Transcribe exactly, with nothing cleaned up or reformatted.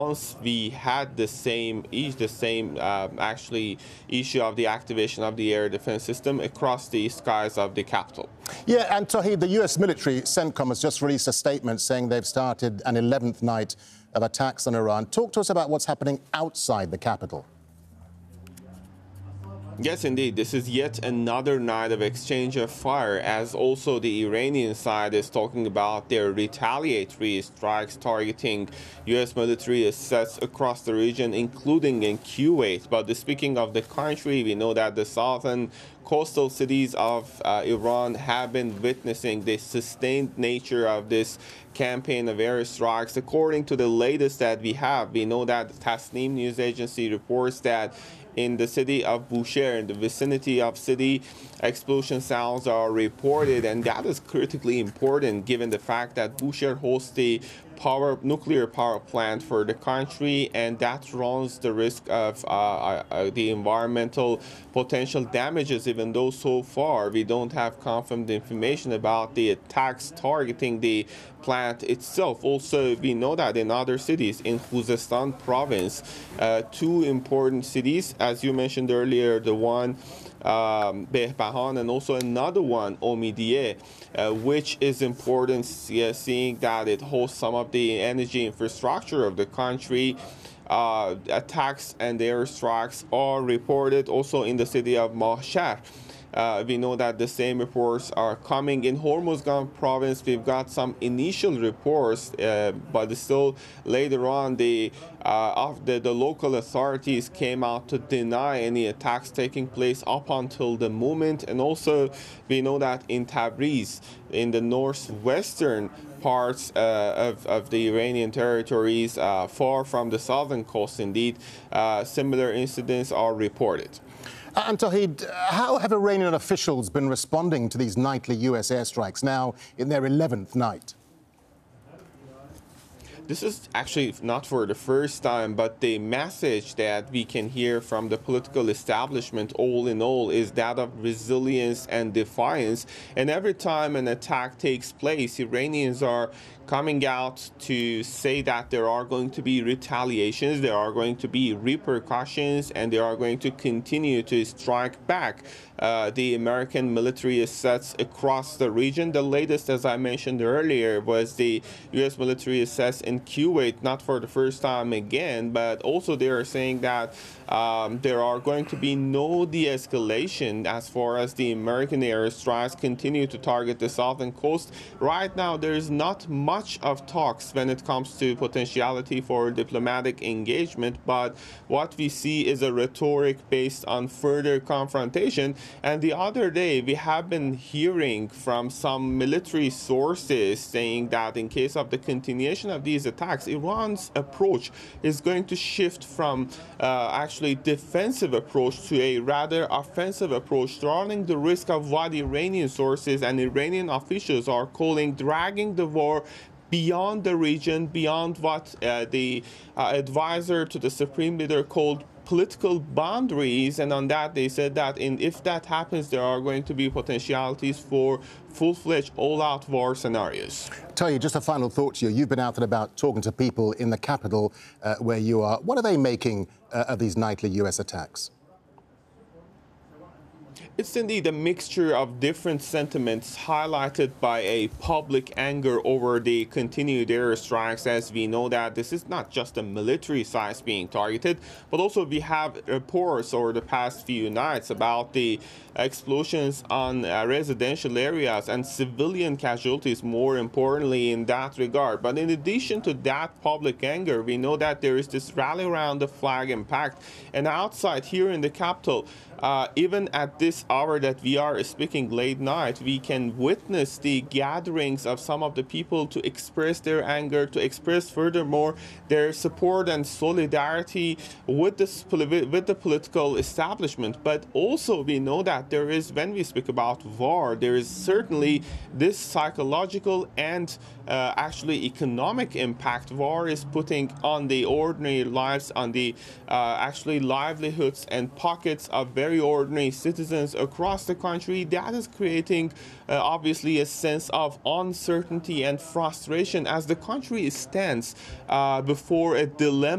we had the same the same um, actually issue of the activation of the air defense system across the skies of the capital. Yeah, and Tauhid, the U S military, CENTCOM, has just released a statement saying they've started an eleventh night of attacks on Iran. Talk to us about what's happening outside the capital. Yes, indeed. This is yet another night of exchange of fire, as also the Iranian side is talking about their retaliatory strikes targeting U S military assets across the region, including in Kuwait. But speaking of the country, we know that the southern coastal cities of uh, Iran have been witnessing the sustained nature of this campaign of airstrikes. According to the latest that we have, we know that Tasnim news agency reports that in the city of Bushehr, in the vicinity of city, explosion sounds are reported, and that is critically important given the fact that Bushehr hosts the power nuclear power plant for the country, and that runs the risk of uh, uh, the environmental potential damages, even though so far we don't have confirmed information about the attacks targeting the plant itself. Also, we know that in other cities in Khuzestan province, uh, two important cities, as you mentioned earlier, the one Um, Behbahan, and also another one, Omidiyeh, uh, which is important, yeah, seeing that it hosts some of the energy infrastructure of the country. Uh, attacks and airstrikes are reported also in the city of Mahshar. Uh, we know that the same reports are coming in Hormozgan province. We've got some initial reports, uh, but still later on the, uh, of the the local authorities came out to deny any attacks taking place up until the moment. And also we know that in Tabriz, in the northwestern parts uh, of, of the Iranian territories, uh, far from the southern coast indeed, uh, similar incidents are reported. And Tauhid, how have Iranian officials been responding to these nightly U S airstrikes now in their eleventh night? This is actually not for the first time, but the message that we can hear from the political establishment all in all is that of resilience and defiance. And every time an attack takes place, Iranians are coming out to say that there are going to be retaliations, there are going to be repercussions, and they are going to continue to strike back uh, the American military assets across the region. The latest, as I mentioned earlier, was the U S military assets in Kuwait, not for the first time again, but also they are saying that um, there are going to be no de-escalation as far as the American airstrikes continue to target the southern coast. Right now, there is not much of talks when it comes to potentiality for diplomatic engagement, but what we see is a rhetoric based on further confrontation. And the other day, we have been hearing from some military sources saying that in case of the continuation of these attacks, Iran's approach is going to shift from uh, actually defensive approach to a rather offensive approach, running the risk of what Iranian sources and Iranian officials are calling dragging the war beyond the region, beyond what uh, the uh, advisor to the supreme leader called political boundaries. And on that, they said that in, if that happens, there are going to be potentialities for full-fledged, all-out war scenarios. Tauhid, just a final thought to you. You've been out and about talking to people in the capital uh, where you are. What are they making uh, of these nightly U S attacks? It's indeed a mixture of different sentiments highlighted by a public anger over the continued airstrikes, as we know that this is not just the military sites being targeted, but also we have reports over the past few nights about the explosions on uh, residential areas and civilian casualties, more importantly in that regard. But in addition to that public anger, we know that there is this rally around the flag impact, and outside here in the capital, Uh, even at this hour that we are speaking late night, we can witness the gatherings of some of the people to express their anger, to express furthermore their support and solidarity with, this, with the political establishment. But also we know that there is, when we speak about war, there is certainly this psychological and uh, actually economic impact war is putting on the ordinary lives, on the uh, actually livelihoods and pockets of very ordinary citizens across the country. That is creating uh, obviously a sense of uncertainty and frustration as the country stands uh, before a dilemma.